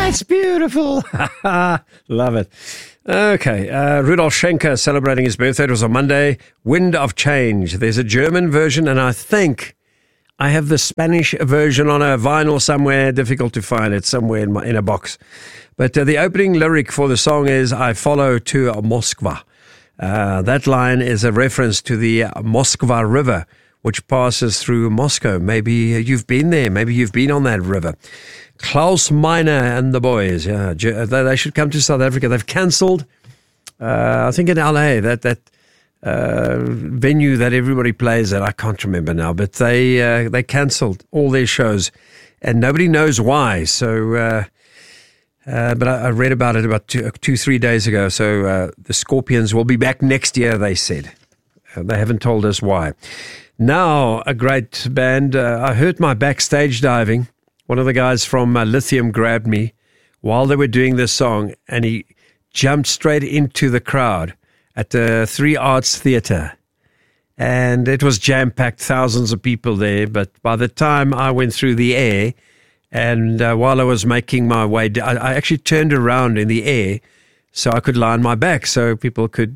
That's beautiful. Love it. Okay, Rudolf Schenker celebrating his birthday. It was on Monday. Wind of Change. There's a German version, and I think I have the Spanish version on a vinyl somewhere. Difficult to find it somewhere in a box. But the opening lyric for the song is, I follow to Moskva. That line is a reference to the Moskva River, which passes through Moscow. Maybe you've been there. Maybe you've been on that river. Klaus Meine and the boys. Yeah, they should come to South Africa. They've cancelled, I think in LA, that venue that everybody plays at. I can't remember now, but they cancelled all their shows, and nobody knows why. So, but I read about it about 2-3 days ago. So the Scorpions will be back next year, they said. They haven't told us why. Now, a great band. I hurt my back stage diving. One of the guys from Lithium grabbed me while they were doing this song, and he jumped straight into the crowd at the 3 Arts Theatre. And it was jam-packed, thousands of people there. But by the time I went through the air, and while I was making my way, I actually turned around in the air so I could lie on my back so people could,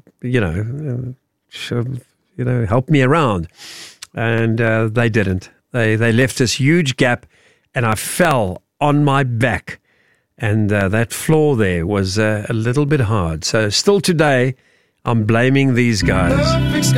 help me around. And they didn't. They left this huge gap, and I fell on my back. And that floor there was a little bit hard. So still today, I'm blaming these guys.